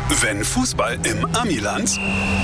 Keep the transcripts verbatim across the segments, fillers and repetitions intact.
Wenn Fußball im Amiland,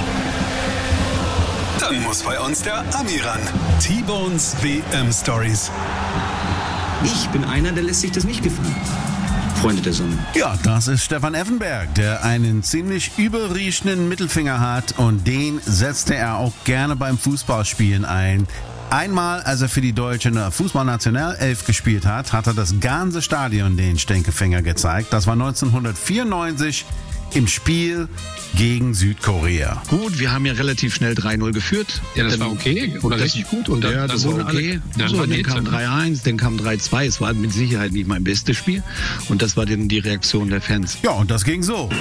dann muss bei uns der Ami ran. T-Bones W M-Stories. Ich bin einer, der lässt sich das nicht gefallen. Freunde der Sonne. Ja, das ist Stefan Effenberg, der einen ziemlich überriechenden Mittelfinger hat und den setzte er auch gerne beim Fußballspielen ein. Einmal, als er für die deutsche Fußballnationalelf gespielt hat, hat er das ganze Stadion den Stinkefinger gezeigt. Das war neunzehnhundertvierundneunzig im Spiel gegen Südkorea. Gut, wir haben ja relativ schnell drei null geführt. Ja, das dann, war okay. Oder richtig gut. Und dann, ja, das war okay. Dann, so, dann kam drei eins, dann kam drei zwei. Es war mit Sicherheit nicht mein bestes Spiel. Und das war dann die Reaktion der Fans. Ja, und das ging so.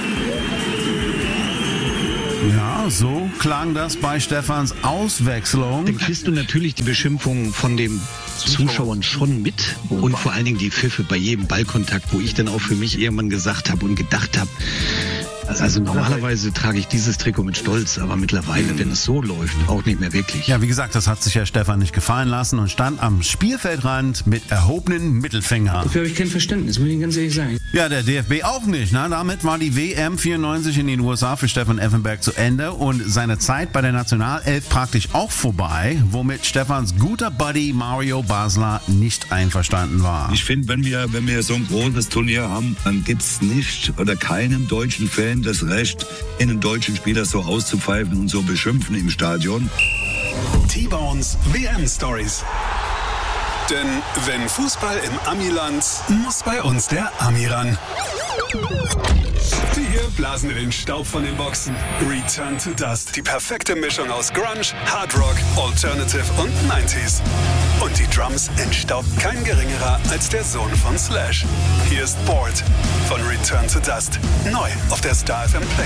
Ja, so klang das bei Stefans Auswechslung. Dann kriegst du natürlich die Beschimpfungen von den Zuschauern schon mit. Und vor allen Dingen die Pfiffe bei jedem Ballkontakt, wo ich dann auch für mich irgendwann gesagt habe und gedacht habe, also normalerweise trage ich dieses Trikot mit Stolz, aber mittlerweile, wenn es so läuft, auch nicht mehr wirklich. Ja, wie gesagt, das hat sich ja Stefan nicht gefallen lassen und stand am Spielfeldrand mit erhobenen Mittelfinger. Dafür habe ich kein Verständnis, muss ich ganz ehrlich sagen. Ja, der D F B auch nicht. Na, damit war die W M vierundneunzig in den U S A für Stefan Effenberg zu Ende und seine Zeit bei der Nationalelf praktisch auch vorbei, womit Stefans guter Buddy Mario Basler nicht einverstanden war. Ich finde, wenn wir, wenn wir so ein großes Turnier haben, dann gibt's nicht oder keinem deutschen Fan das Recht, einen deutschen Spieler so auszupfeifen und so beschimpfen im Stadion. T-Bones W M-Stories. Denn wenn Fußball im Amiland, muss bei uns der Ami ran. Die hier blasen in den Staub von den Boxen. Return to Dust. Die perfekte Mischung aus Grunge, Hard Rock, Alternative und neunziger. Und die Drums entstaubt kein geringerer als der Sohn von Slash. Hier ist Bored von Return to Dust. Neu auf der Star F M Play.